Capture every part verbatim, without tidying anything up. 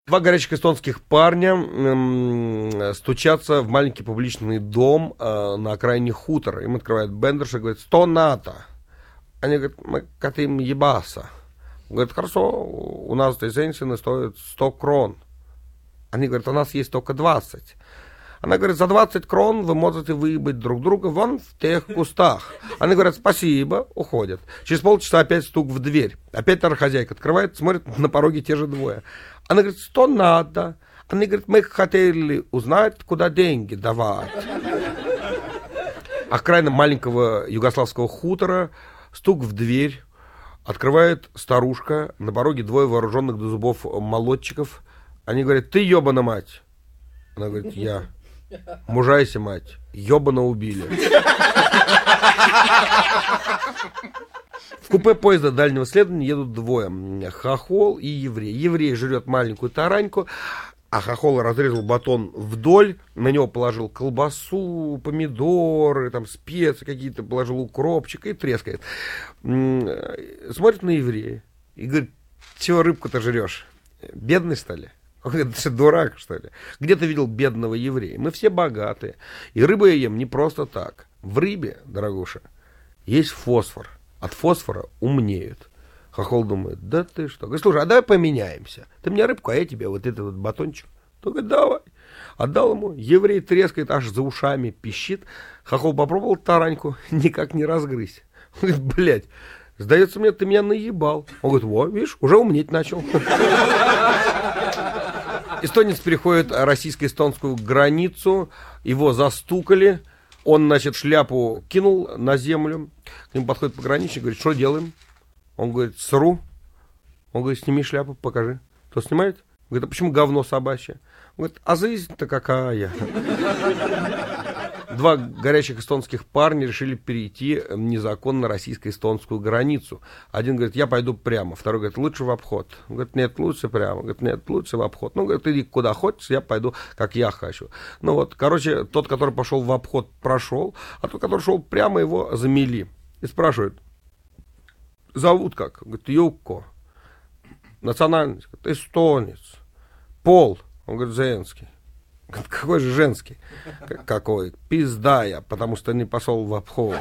Два горячих эстонских парня м, стучатся в маленький публичный дом э, на окраине хутора. Им открывает бендерша и говорит: «Сто ната». Они говорят: «Мы хотим ебаса». Он говорит: «Хорошо, у нас эти женщины стоят сто крон». Они говорят: «У нас есть только двадцать». Она говорит: «За двадцать крон вы можете выебать друг друга вон в тех кустах». Они говорят: «Спасибо», уходят. Через полчаса опять стук в дверь. Опять та же хозяйка открывает, смотрит, на пороге те же двое. Она говорит: «Что надо?» Они говорят: «Мы хотели узнать, куда деньги давать». Окраина маленького югославского хутора, стук в дверь. Открывает старушка, на пороге двое вооруженных до зубов молодчиков. Они говорят: «Ты ебана мать». Она говорит: «Я». «Мужайся, мать, ебано убили». В купе поезда дальнего следования едут двое: хохол и еврей. Еврей жрет маленькую тараньку, а хохол разрезал батон вдоль, на него положил колбасу, помидоры, там специи какие-то, положил укропчик и трескает. Смотрит на еврея и говорит: «Чего рыбку-то жрешь? Бедный, что ли?» Он говорит: «Ты дурак, что ли? Где ты видел бедного еврея? Мы все богатые. И рыбу я ем не просто так. В рыбе, дорогуша, есть фосфор. От фосфора умнеют». Хохол думает: «Да ты что?» Говорит: «Слушай, а давай поменяемся. Ты мне рыбку, а я тебе вот этот вот батончик». Он говорит: «Давай». Отдал ему. Еврей трескает, аж за ушами пищит. Хохол попробовал тараньку, никак не разгрызть. Он говорит: «Блядь, сдается мне, ты меня наебал». Он говорит: «Во, видишь, уже умнеть начал». Эстонец переходит российско-эстонскую границу, его застукали, он, значит, шляпу кинул на землю, к нему подходит пограничник, говорит: «Что делаем?» Он говорит: «Сру». Он говорит: «Сними шляпу, покажи». Кто снимает? Говорит: «А почему говно собачье?» Он говорит: «А жизнь-то какая?» Два горячих эстонских парня решили перейти незаконно российско-эстонскую границу. Один говорит: «Я пойду прямо». Второй говорит: «Лучше в обход». Он говорит: «Нет, лучше прямо». Он говорит: «Нет, лучше в обход». Ну, говорит: «Иди куда хочешь, я пойду, как я хочу». Ну вот, короче, тот, который пошел в обход, прошел, а тот, который шел прямо, его замели. И спрашивают: «Зовут как?» Он говорит: «Юкко». Национальность? Говорит: «Эстонец». Пол? Он говорит: «Женский». Какой же женский? Какой? Пизда я, потому что не пошел в обход.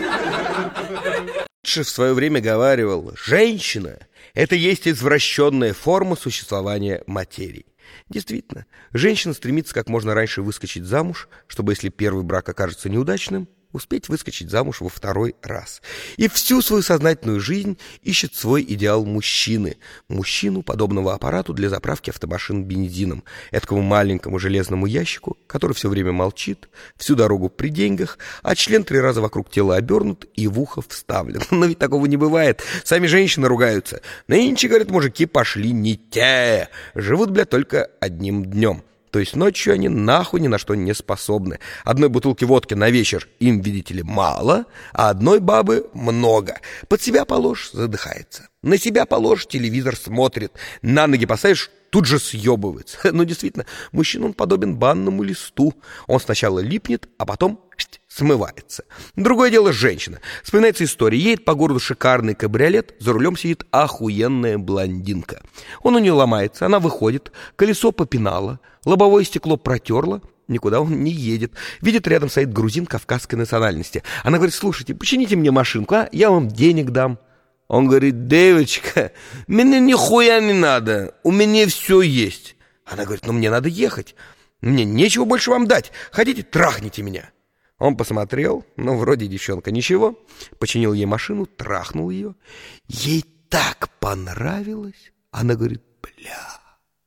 Ницше в свое время говаривал: женщина — это есть извращенная форма существования материи. Действительно, женщина стремится как можно раньше выскочить замуж, чтобы, если первый брак окажется неудачным, успеть выскочить замуж во второй раз. И всю свою сознательную жизнь ищет свой идеал мужчины. Мужчину, подобного аппарату для заправки автомашин бензином. Этакому маленькому железному ящику, который все время молчит, всю дорогу при деньгах, а член три раза вокруг тела обернут и в ухо вставлен. Но ведь такого не бывает. Сами женщины ругаются. Нынче, говорят, мужики пошли не те. Живут, бля, только одним днем. То есть ночью они нахуй ни на что не способны. Одной бутылки водки на вечер им, видите ли, мало, а одной бабы много. Под себя положишь — задыхается. На себя положишь — телевизор смотрит. На ноги поставишь — тут же съебывается. Но действительно, мужчина, он подобен банному листу. Он сначала липнет, а потом смывается. Другое дело женщина. Вспоминается история. Едет по городу шикарный кабриолет, за рулем сидит охуенная блондинка. Он у нее ломается, она выходит, колесо попинало, лобовое стекло протерла, никуда он не едет. Видит, рядом стоит грузин кавказской национальности. Она говорит: «Слушайте, почините мне машинку, а? Я вам денег дам». Он говорит: «Девочка, мне нихуя не надо, у меня все есть». Она говорит: «Ну мне надо ехать, мне нечего больше вам дать, хотите, трахните меня». Он посмотрел, ну, вроде девчонка ничего, починил ей машину, трахнул ее. Ей так понравилось. Она говорит: «Бля,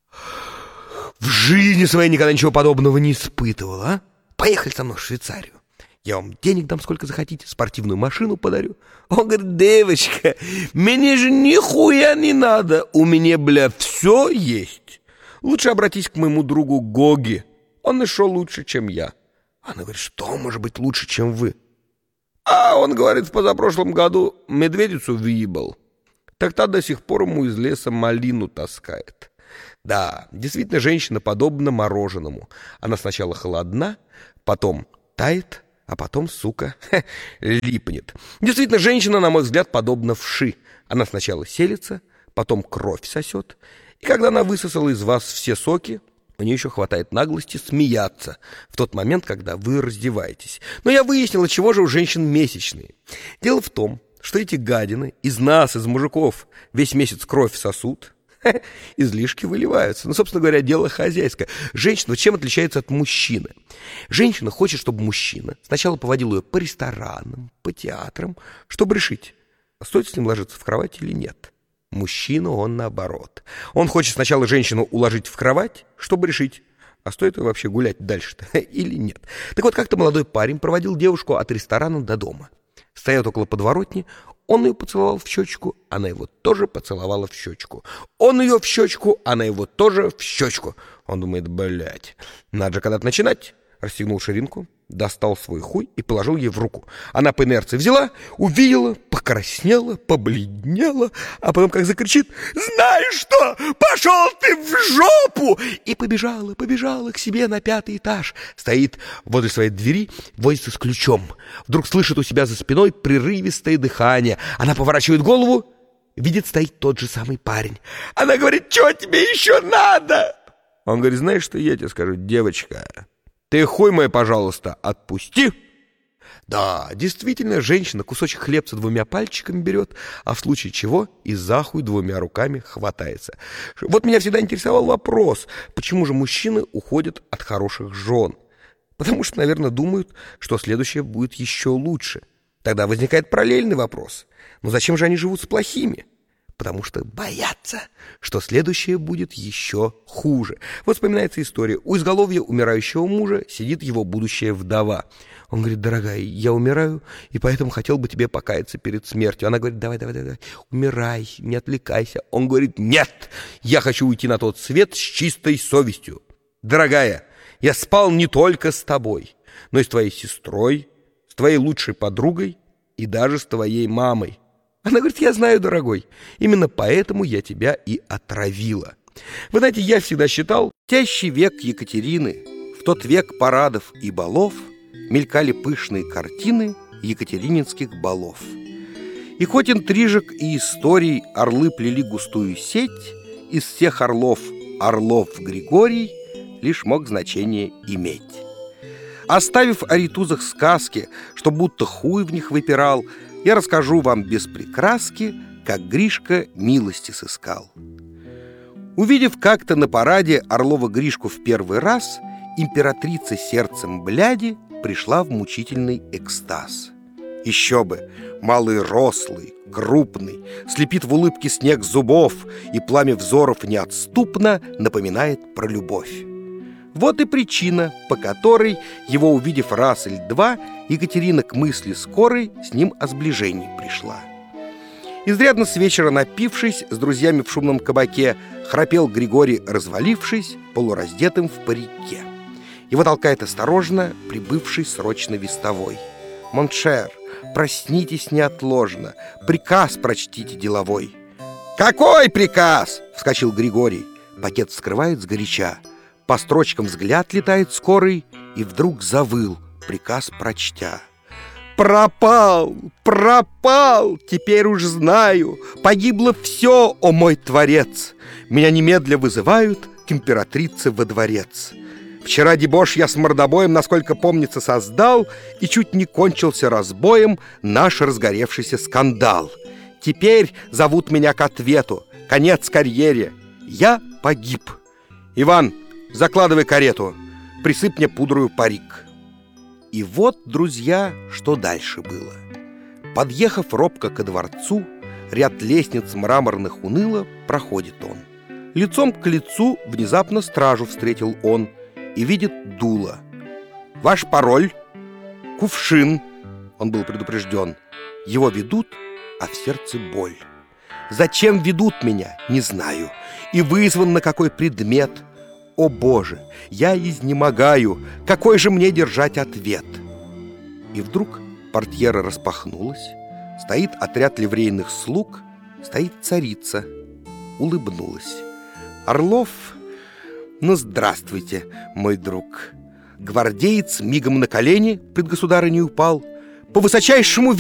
в жизни своей никогда ничего подобного не испытывала, а? Поехали со мной в Швейцарию. Я вам денег дам сколько захотите, спортивную машину подарю». Он говорит: «Девочка, мне же нихуя не надо, у меня, бля, все есть. Лучше обратись к моему другу Гоги, он еще лучше, чем я». Она говорит: «Что может быть лучше, чем вы?» А он говорит: «В позапрошлом году медведицу выебал. Так та до сих пор ему из леса малину таскает». Да, действительно, женщина подобна мороженому. Она сначала холодна, потом тает, а потом, сука, липнет. Действительно, женщина, на мой взгляд, подобна вши. Она сначала селится, потом кровь сосет, И когда она высосала из вас все соки, у нее еще хватает наглости смеяться в тот момент, когда вы раздеваетесь. Но я выяснила, чего же у женщин месячные. Дело в том, что эти гадины из нас, из мужиков, весь месяц кровь сосут, излишки выливаются. Ну, собственно говоря, дело хозяйское. Женщина чем отличается от мужчины? Женщина хочет, чтобы мужчина сначала поводил ее по ресторанам, по театрам, чтобы решить, стоит с ним ложиться в кровать или нет. Мужчина, он наоборот. Он хочет сначала женщину уложить в кровать, чтобы решить, а стоит ее вообще гулять дальше-то или нет. Так вот, как-то молодой парень проводил девушку от ресторана до дома. Стоят около подворотни, он ее поцеловал в щечку, она его тоже поцеловала в щечку. Он ее в щечку, она его тоже в щечку. Он думает, блядь, надо же когда-то начинать. Расстегнул ширинку, достал свой хуй и положил ей в руку. Она по инерции взяла, увидела, покраснела, побледнела, а потом как закричит: «Знаешь что? Пошел ты в жопу!» И побежала, побежала к себе на пятый этаж. Стоит возле своей двери, возится с ключом. Вдруг слышит у себя за спиной прерывистое дыхание. Она поворачивает голову, видит, стоит тот же самый парень. Она говорит: «Что тебе еще надо?» Он говорит: «Знаешь, что я тебе скажу, девочка? Ты хуй мой, пожалуйста, отпусти!» Да, действительно, женщина кусочек хлебца двумя пальчиками берет, а в случае чего и за хуй двумя руками хватается. Вот меня всегда интересовал вопрос, почему же мужчины уходят от хороших жен? Потому что, наверное, думают, что следующее будет еще лучше. Тогда возникает параллельный вопрос. Но зачем же они живут с плохими? Потому что боятся, что следующее будет еще хуже. Вот вспоминается история. У изголовья умирающего мужа сидит его будущая вдова. Он говорит: «Дорогая, я умираю, и поэтому хотел бы тебе покаяться перед смертью». Она говорит: «Давай, давай, давай, умирай, не отвлекайся». Он говорит: «Нет, я хочу уйти на тот свет с чистой совестью. Дорогая, я спал не только с тобой, но и с твоей сестрой, с твоей лучшей подругой и даже с твоей мамой». Она говорит: «Я знаю, дорогой, именно поэтому я тебя и отравила». Вы знаете, я всегда считал, тящий век Екатерины, в тот век парадов и балов, мелькали пышные картины екатерининских балов. И хоть интрижек и историй орлы плели густую сеть, из всех орлов Орлов Григорий лишь мог значение иметь. Оставив о ритузах сказки, что будто хуй в них выпирал, я расскажу вам без прикраски, как Гришка милости сыскал. Увидев как-то на параде Орлова Гришку в первый раз, императрица сердцем бляди пришла в мучительный экстаз. Еще бы, малый рослый, крупный, слепит в улыбке снег зубов, и пламя взоров неотступно напоминает про любовь. Вот и причина, по которой, его увидев раз или два, Екатерина к мысли скорой с ним о сближении пришла. Изрядно с вечера напившись, с друзьями в шумном кабаке, храпел Григорий, развалившись, полураздетым в парике. Его толкает осторожно прибывший срочно вестовой. «Моншер, проснитесь неотложно, приказ прочтите деловой». «Какой приказ?» — вскочил Григорий. Пакет вскрывает сгоряча. По строчкам взгляд летает скорый, и вдруг завыл, приказ прочтя. «Пропал! Пропал! Теперь уж знаю! Погибло все, о мой творец! Меня немедля вызывают к императрице во дворец. Вчера дебош я с мордобоем, насколько помнится, создал, и чуть не кончился разбоем наш разгоревшийся скандал. Теперь зовут меня к ответу. Конец карьере. Я погиб. Иван, закладывай карету, присыпь мне пудрою парик». И вот, друзья, что дальше было. Подъехав робко ко дворцу, ряд лестниц мраморных уныло проходит он. Лицом к лицу внезапно стражу встретил он и видит дуло. «Ваш пароль?» «Кувшин», — он был предупрежден. Его ведут, а в сердце боль. Зачем ведут меня, не знаю, и вызван на какой предмет. О, Боже, я изнемогаю, какой же мне держать ответ? И вдруг портьера распахнулась, стоит отряд ливрейных слуг, стоит царица, улыбнулась. Орлов, ну здравствуйте, мой друг. Гвардеец мигом на колени пред государыней упал, по высочайшему